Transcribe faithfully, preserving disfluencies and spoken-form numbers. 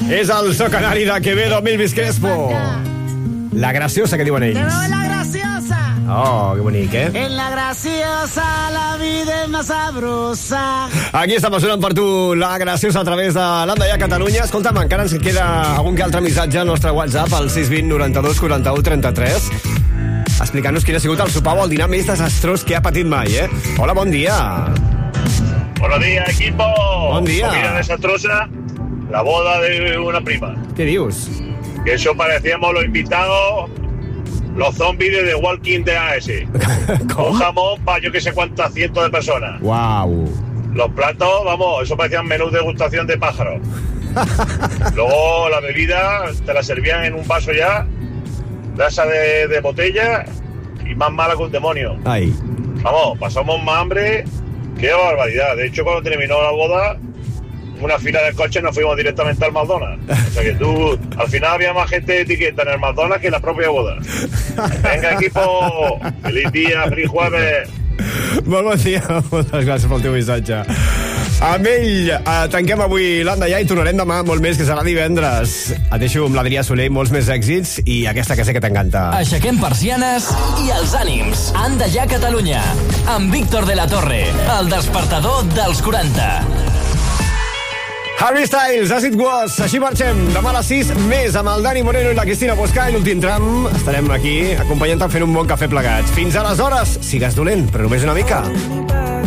És el so canari de Quevedo, Milvis Crespo. La graciosa, que diuen ells. La graciosa. Oh, que bonic, eh? En la graciosa la vida és més sabrosa. Aquí està sonant per tu la graciosa a través de l'Anda Ja Catalunya. Escolta'm, encara ens queda algun que altre missatge al nostre WhatsApp, al sis vint noranta-dos quaranta-u trenta-tres, explicant-nos quin ha sigut el sopar o el dinar més desastrós que ha patit mai, eh? Hola, bon dia. Buenos días, equipo. Bon dia. Comida desastrosa, la boda de una prima. ¿Qué dius? Que eso parecíamos los invitados, los zombies de The Walking Dead A S. Con jamón para yo que sé cuántas cientos de personas. Wow. Los platos, vamos, eso parecían menús de degustación de pájaros. Luego la bebida te la servían en un vaso ya, grasa de, de botella y más mala que un demonio. Ay. Vamos, pasamos más hambre. Qué barbaridad. De hecho, cuando terminó la boda, una fila de coches nos fuimos directamente al McDonald's. O sea que tú, al final había más gente de etiqueta en el McDonald's que en la propia boda. Venga, equipo, feliz día, feliz jueves. Molt bon dia, moltes gràcies pel teu missatge. Amb ell eh, tanquem avui l'Anda Ja i tornarem demà molt més, que serà divendres. Et deixo amb l'Adrià Soler i molts més èxits, i aquesta que sé que t'encanta. Aixequem persianes i els ànims. Anda Ja Catalunya, amb Víctor de la Torre, el despertador dels quaranta. Harry Styles, As It Was. Així marxem. Demà a les sis, més amb el Dani Moreno i la Cristina Bosca. I l'últim tram estarem aquí acompanyant-te fent un bon cafè plegats. Fins aleshores, sigues dolent, però només una mica.